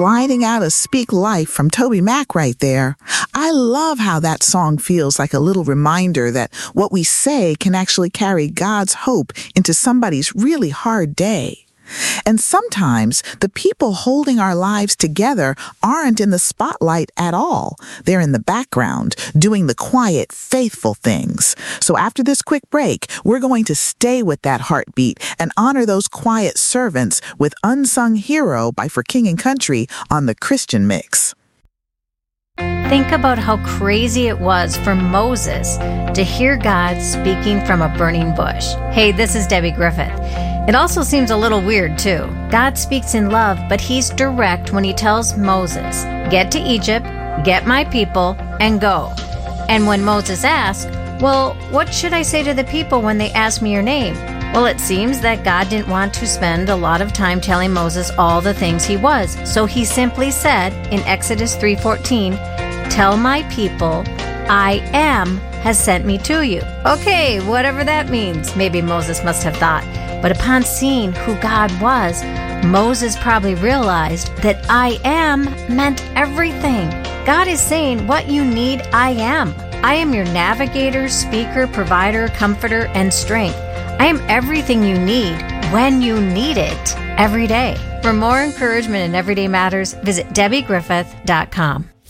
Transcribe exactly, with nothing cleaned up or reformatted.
sliding out a Speak Life from Toby Mac right there. I love how that song feels like a little reminder that what we say can actually carry God's hope into somebody's really hard day. And sometimes the people holding our lives together aren't in the spotlight at all. They're in the background, doing the quiet, faithful things. So after this quick break, we're going to stay with that heartbeat and honor those quiet servants with Unsung Hero by For King and Country on the Christian Mix. Think about how crazy it was for Moses to hear God speaking from a burning bush. Hey, this is Debbie Griffith. It also seems a little weird, too. God speaks in love, but he's direct when he tells Moses, get to Egypt, get my people, and go. And when Moses asked, well, what should I say to the people when they ask me your name? Well, it seems that God didn't want to spend a lot of time telling Moses all the things he was. So he simply said in Exodus three fourteen, tell my people, I am has sent me to you. Okay, whatever that means, maybe Moses must have thought. But upon seeing who God was, Moses probably realized that I am meant everything. God is saying, what you need, I am. I am your navigator, speaker, provider, comforter, and strength. I am everything you need when you need it every day. For more encouragement in Everyday Matters, visit Debbie Griffith dot com.